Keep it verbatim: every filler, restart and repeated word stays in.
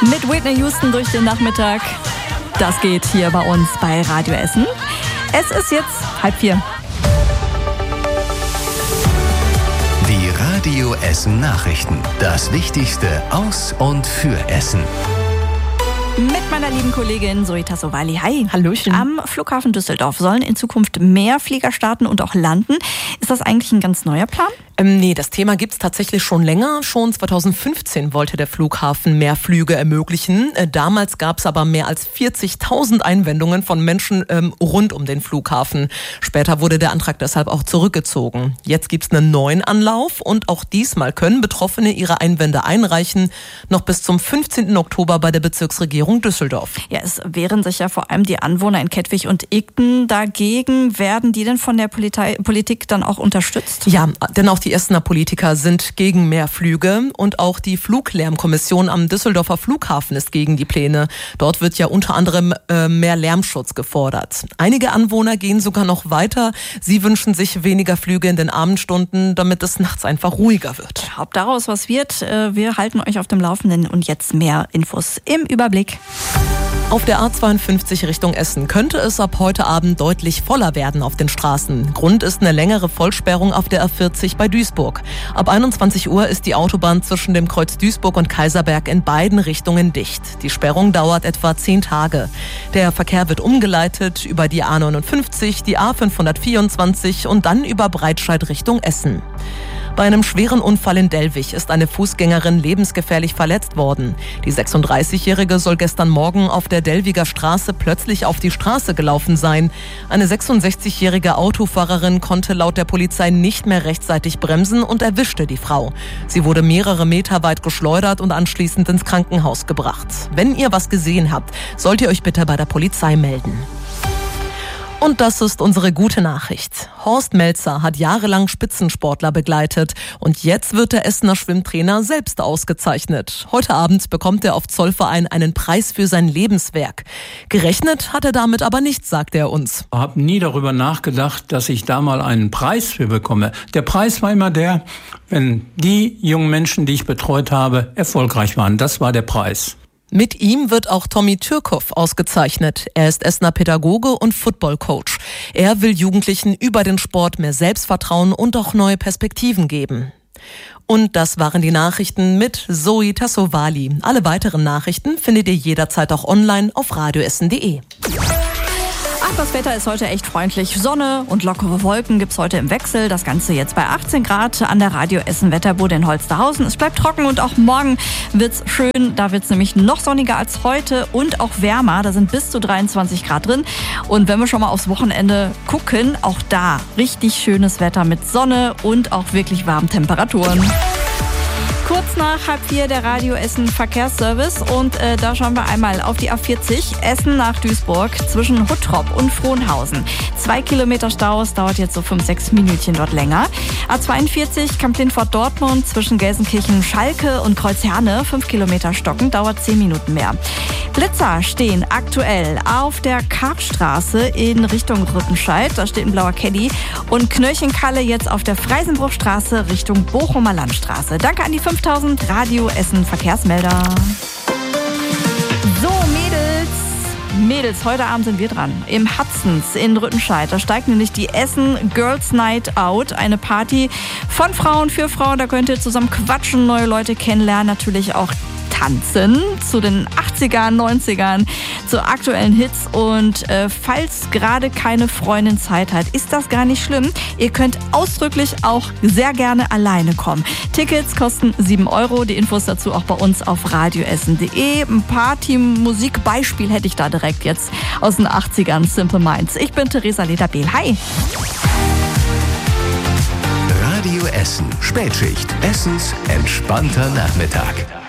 Mit Whitney Houston durch den Nachmittag. Das geht hier bei uns bei Radio Essen. Es ist jetzt halb vier. Die Radio Essen Nachrichten. Das Wichtigste aus und für Essen. Mit meiner lieben Kollegin Zoe Tassovali. Hi. Hallöchen. Am Flughafen Düsseldorf sollen in Zukunft mehr Flieger starten und auch landen. Ist das eigentlich ein ganz neuer Plan? Ähm, nee, das Thema gibt's tatsächlich schon länger. Schon zweitausendfünfzehn wollte der Flughafen mehr Flüge ermöglichen. Äh, damals gab's aber mehr als vierzigtausend Einwendungen von Menschen ähm, rund um den Flughafen. Später wurde der Antrag deshalb auch zurückgezogen. Jetzt gibt's einen neuen Anlauf und auch diesmal können Betroffene ihre Einwände einreichen. Noch bis zum fünfzehnten Oktober bei der Bezirksregierung Düsseldorf. Ja, es wehren sich ja vor allem die Anwohner in Kettwig und Igten dagegen. Werden die denn von der Politei- Politik dann auch unterstützt? Ja, denn auch die Essener Politiker sind gegen mehr Flüge und auch die Fluglärmkommission am Düsseldorfer Flughafen ist gegen die Pläne. Dort wird ja unter anderem äh, mehr Lärmschutz gefordert. Einige Anwohner gehen sogar noch weiter. Sie wünschen sich weniger Flüge in den Abendstunden, damit es nachts einfach ruhiger wird. Ob daraus was wird, äh, wir halten euch auf dem Laufenden und jetzt mehr Infos im Überblick. Auf der A zweiundfünfzig Richtung Essen könnte es ab heute Abend deutlich voller werden auf den Straßen. Grund ist eine längere Vollsperrung auf der A vierzig bei Duisburg. Ab einundzwanzig Uhr ist die Autobahn zwischen dem Kreuz Duisburg und Kaiserberg in beiden Richtungen dicht. Die Sperrung dauert etwa zehn Tage. Der Verkehr wird umgeleitet über die A neunundfünfzig, die A fünfhundertvierundzwanzig und dann über Breitscheid Richtung Essen. Bei einem schweren Unfall in Dellwig ist eine Fußgängerin lebensgefährlich verletzt worden. Die sechsunddreißigjährige soll gestern Morgen auf der Dellwiger Straße plötzlich auf die Straße gelaufen sein. Eine sechsundsechzigjährige Autofahrerin konnte laut der Polizei nicht mehr rechtzeitig bremsen und erwischte die Frau. Sie wurde mehrere Meter weit geschleudert und anschließend ins Krankenhaus gebracht. Wenn ihr was gesehen habt, sollt ihr euch bitte bei der Polizei melden. Und das ist unsere gute Nachricht. Horst Melzer hat jahrelang Spitzensportler begleitet und jetzt wird der Essener Schwimmtrainer selbst ausgezeichnet. Heute Abend bekommt der auf Zollverein einen Preis für sein Lebenswerk. Gerechnet hat er damit aber nicht, sagt er uns. Ich habe nie darüber nachgedacht, dass ich da mal einen Preis für bekomme. Der Preis war immer der, wenn die jungen Menschen, die ich betreut habe, erfolgreich waren. Das war der Preis. Mit ihm wird auch Tommy Türkow ausgezeichnet. Er ist Essener Pädagoge und Footballcoach. Er will Jugendlichen über den Sport mehr Selbstvertrauen und auch neue Perspektiven geben. Und das waren die Nachrichten mit Zoe Tassovali. Alle weiteren Nachrichten findet ihr jederzeit auch online auf radioessen punkt de. Ach, das Wetter ist heute echt freundlich. Sonne und lockere Wolken gibt's heute im Wechsel. Das Ganze jetzt bei achtzehn Grad an der Radio Essen Wetterbude in Holsterhausen. Es bleibt trocken und auch morgen wird's schön. Da wird's nämlich noch sonniger als heute und auch wärmer. Da sind bis zu dreiundzwanzig Grad drin. Und wenn wir schon mal aufs Wochenende gucken, auch da richtig schönes Wetter mit Sonne und auch wirklich warmen Temperaturen. Kurz nach halb vier der Radio Essen Verkehrsservice und äh, da schauen wir einmal auf die A vierzig Essen nach Duisburg zwischen Huttrop und Frohnhausen. Zwei Kilometer Stau, es dauert jetzt so fünf, sechs Minütchen dort länger. A zweiundvierzig Kamp-Lindfort Dortmund zwischen Gelsenkirchen Schalke und Kreuzherne, fünf Kilometer stocken, dauert zehn Minuten mehr. Blitzer stehen aktuell auf der Karpstraße in Richtung Rüttenscheid, da steht ein blauer Caddy und Knöllchenkalle jetzt auf der Freisenbruchstraße Richtung Bochumer Landstraße. Danke an die fünftausend Radio Essen Verkehrsmelder. So, Mädels, Mädels, heute Abend sind wir dran. Im Hudsons in Rüttenscheid. Da steigt nämlich die Essen Girls Night Out. Eine Party von Frauen für Frauen. Da könnt ihr zusammen quatschen, neue Leute kennenlernen, natürlich auch tanzen zu den achtzigern, neunzigern, zu aktuellen Hits. Und äh, falls gerade keine Freundin Zeit hat, ist das gar nicht schlimm. Ihr könnt ausdrücklich auch sehr gerne alleine kommen. Tickets kosten sieben Euro. Die Infos dazu auch bei uns auf radioessen punkt de. Ein Party-Musik-Beispiel hätte ich da direkt jetzt aus den achtzigern. Simple Minds. Ich bin Theresa Lederbehl. Hi! Radio Essen. Spätschicht. Essens entspannter Nachmittag.